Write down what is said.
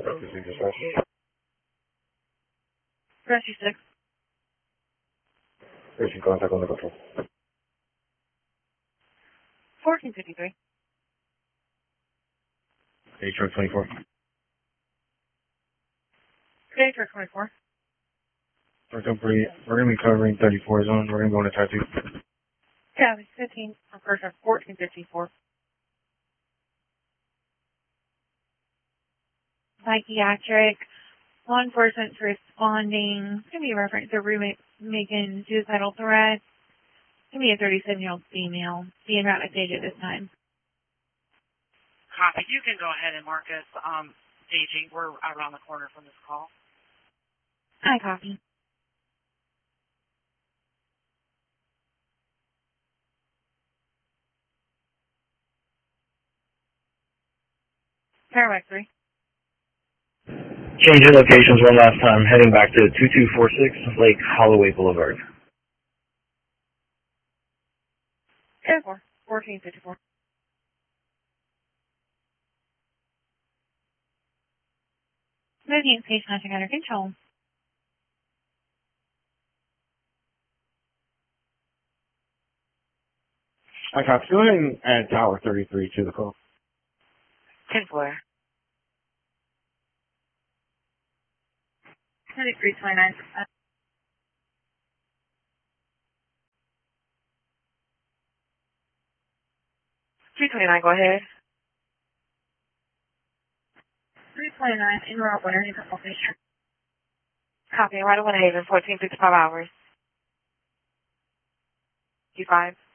Practicing dispatch. Rescue 6. Reaching contact on the control. 1453. Hey, truck 24. Okay, truck 24. Truck company, we're going to be covering 34 zone. We're going to go into tattoo. Copy 15. First of 1454. Psychiatric. Law enforcement's responding. It's going to be a reference to roommate making suicidal threats. It's going to be a 37-year-old female. Being route at stage at this time. Copy. You can go ahead and mark us staging. We're around the corner from this call. I copy. Paramedic 3. Changing locations one last time, heading back to 2246 Lake Holloway Boulevard. 10-4. 1454. Moving station nothing under control. I copy. Go ahead and add Tower 33 to the call. 10-4. 2329. 329, go ahead. 329 in Route 1 in Purple Station. Copy. Right away, Haven, 1455 hours. Q5.